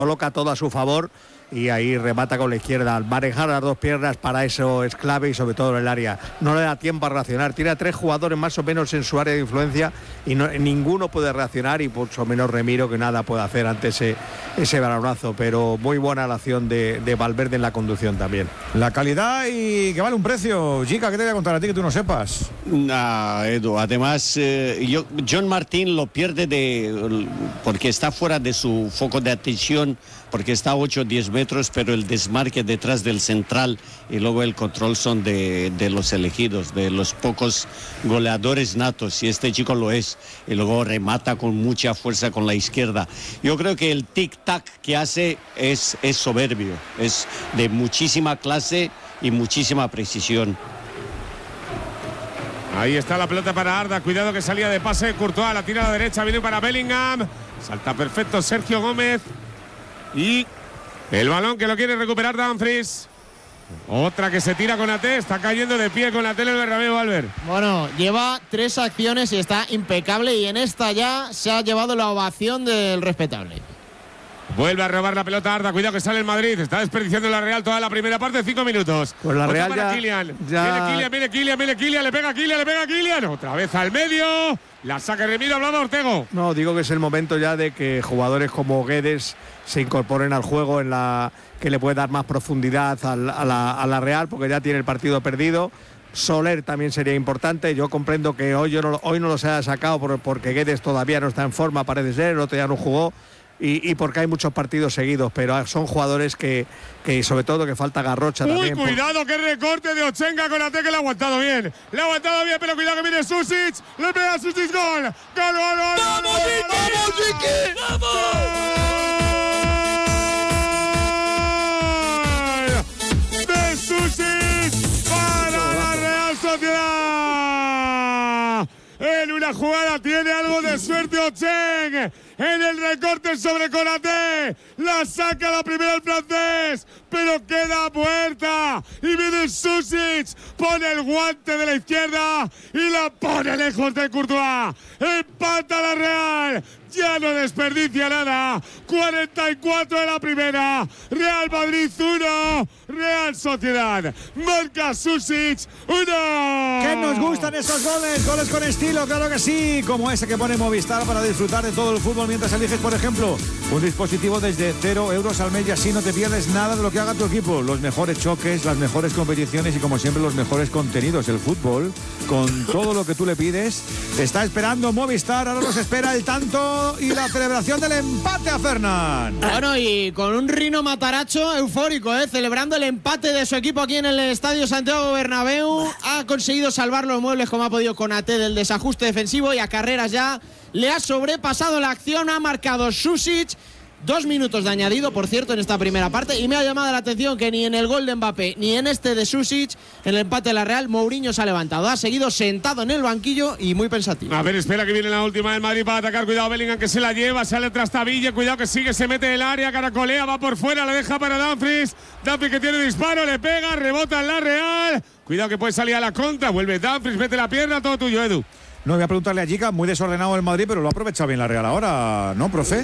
coloca todo a su favor y ahí remata con la izquierda. Al manejar las dos piernas, para eso es clave, y sobre todo en el área. No le da tiempo a reaccionar. Tiene a 3 jugadores más o menos en su área de influencia y ninguno puede reaccionar, y mucho menos Remiro, que nada puede hacer ante ese balonazo. Pero muy buena la acción de Valverde en la conducción también. La calidad y que vale un precio. Chica, ¿qué te voy a contar a ti que tú no sepas? Edu, además John Martín lo pierde porque está fuera de su foco de atención, porque está a 8 o 10 metros, pero el desmarque detrás del central y luego el control son de los elegidos, de los pocos goleadores natos, y este chico lo es, y luego remata con mucha fuerza con la izquierda. Yo creo que el tic-tac que hace es soberbio, es de muchísima clase y muchísima precisión. Ahí está la pelota para Arda, cuidado que salía de pase Courtois, la tira a la derecha, viene para Bellingham, salta perfecto Sergio Gómez, y el balón que lo quiere recuperar Dumfries. Otra que se tira con Ate, está cayendo de pie con Ate en el Bernabéu, Albert. Bueno, lleva 3 acciones y está impecable, y en esta ya se ha llevado la ovación del respetable. Vuelve a robar la pelota Arda, cuidado que sale el Madrid, está desperdiciando la Real toda la primera parte, 5 minutos. Pues la Real para Kylian. Viene Kylian, le pega a Kylian, otra vez al medio, la saca Remiro, hablaba Ortego. No, digo que es el momento ya de que jugadores como Guedes se incorporen al juego, que le puede dar más profundidad a la Real, porque ya tiene el partido perdido. Soler también sería importante. Yo comprendo que hoy no los haya sacado porque Guedes todavía no está en forma, parece ser, el otro ya no jugó. Y porque hay muchos partidos seguidos, pero son jugadores que sobre todo que falta Garrocha también. Cuidado, qué recorte de Ochenga con Ate, que le ha aguantado bien, pero cuidado que viene Susic, le pega a Susic, gol. ¡Vamos, Chiqui! De Susic para la Real Sociedad. En una jugada tiene algo de suerte Ocheng. En el recorte sobre Konaté, la saca la primera el francés, pero queda puerta, y viene Susic, pone el guante de la izquierda y la pone lejos de Courtois. Empata la Real, ya no desperdicia nada. 44 de la primera, Real Madrid 1, Real Sociedad marca Susic 1. ¿Qué nos gustan esos goles con estilo? Claro que sí, como ese que pone Movistar para disfrutar de todo el fútbol mientras eliges, por ejemplo, un dispositivo desde 0 euros al mes, y así no te pierdes nada de lo que haga tu equipo. Los mejores choques, las mejores competiciones y, como siempre, los mejores contenidos. El fútbol, con todo lo que tú le pides, te está esperando Movistar. Ahora nos espera el tanto y la celebración del empate a Fernán. Bueno, y con un Rino Mataracho eufórico, celebrando el empate de su equipo aquí en el Estadio Santiago Bernabéu. Ha conseguido salvar los muebles como ha podido con Ate del desajuste defensivo, y a Carreras ya le ha sobrepasado la acción. Ha marcado Susic. 2 minutos de añadido, por cierto, en esta primera parte, y me ha llamado la atención que ni en el gol de Mbappé ni en este de Susic, en el empate de la Real, Mourinho se ha levantado. Ha seguido sentado en el banquillo y muy pensativo. A ver, espera que viene la última del Madrid para atacar. Cuidado Bellingham, que se la lleva, sale tras Tabilla. Cuidado que sigue, se mete en el área, caracolea, va por fuera, le deja para Dumfries. Dumfries que tiene disparo, le pega, rebota en la Real. Cuidado que puede salir a la contra, vuelve Dumfries, mete la pierna, todo tuyo, Edu. No, voy a preguntarle a Gica, muy desordenado el Madrid, pero lo ha aprovechado bien la Real ahora, ¿no, profe?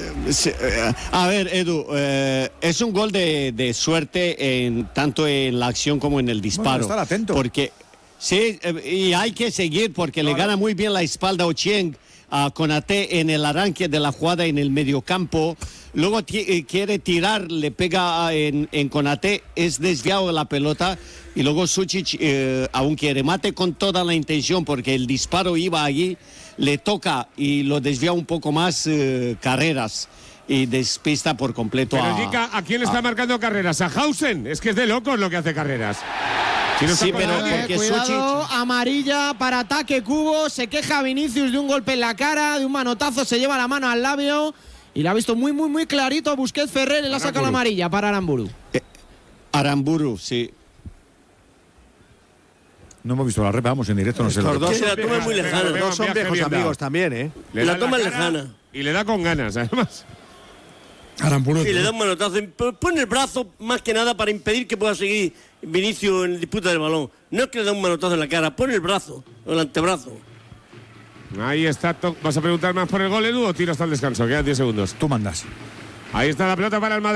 A ver, Edu, es un gol de suerte tanto en la acción como en el disparo. Bueno, estar atento. Porque, sí, y hay que seguir porque le gana muy bien la espalda a Ocheng a Konaté en el arranque de la jugada en el mediocampo. Luego quiere tirar, le pega en Konaté, es desviado de la pelota, y luego Susic, aunque remate con toda la intención porque el disparo iba allí, le toca y lo desvía un poco más Carreras, y despista por completo. Pero Gica, ¿a quién está marcando Carreras? ¿A Hausen? Es que es de locos lo que hace Carreras. Sí, pero porque cuidado, Susic... amarilla para ataque Cubo. Se queja Vinicius de un golpe en la cara, de un manotazo, se lleva la mano al labio y la ha visto muy, muy, muy clarito Busquets Ferrer, y le ha sacado la amarilla para Aramburu. Aramburu, sí. No hemos visto la repa, vamos en directo, no sé. Los dos la toma muy lejana. Los dos son viejos amigos también, ¿eh? La toma es lejana. Y le da con ganas, además. Aramburu. Sí, le da un manotazo. Pone el brazo más que nada para impedir que pueda seguir Vinicius en disputa del balón. No es que le da un manotazo en la cara, pone el brazo, o el antebrazo. Ahí está. ¿Vas a preguntar más por el gol, Edu, o tiro hasta el descanso? Quedan 10 segundos. Tú mandas. Ahí está la pelota para el Madrid.